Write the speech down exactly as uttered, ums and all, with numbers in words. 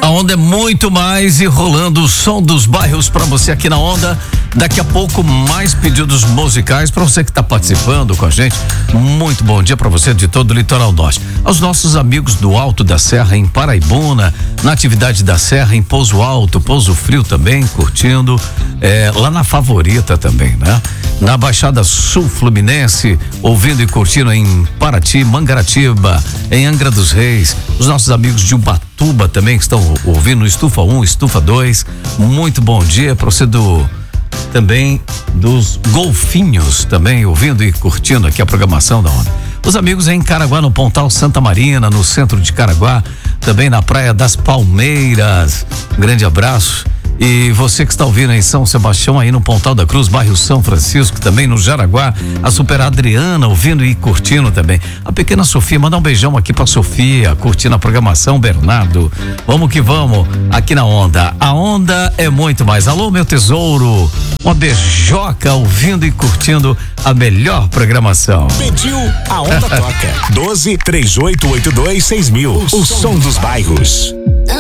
A Onda é muito mais e rolando o som dos bairros para você aqui na Onda. Daqui a pouco mais pedidos musicais para você que está participando com a gente. Muito bom dia para você de todo o Litoral Norte. Aos nossos amigos do Alto da Serra em Paraibuna, na atividade da Serra em Pouso Alto, Pouso Frio também, curtindo, é, lá na Favorita também, né? Na Baixada Sul Fluminense, ouvindo e curtindo em Paraty, Mangaratiba, em Angra dos Reis, os nossos amigos de Ubatuba também que estão ouvindo Estufa um, Estufa dois. Muito bom dia para você do também dos Golfinhos, também ouvindo e curtindo aqui a programação da Onda. Os amigos em Caraguá, no Pontal Santa Marina, no centro de Caraguá, também na Praia das Palmeiras. Um grande abraço. E você que está ouvindo em São Sebastião, aí no Pontal da Cruz, bairro São Francisco, também no Jaraguá, a Super Adriana ouvindo e curtindo também. A pequena Sofia, mandar um beijão aqui pra Sofia, curtindo a programação, Bernardo. Vamos que vamos, aqui na Onda. A Onda é muito mais. Alô, meu tesouro, uma beijoca ouvindo e curtindo a melhor programação. Pediu, a Onda toca. doze, três oito oito dois, seis mil. O som dos bairros.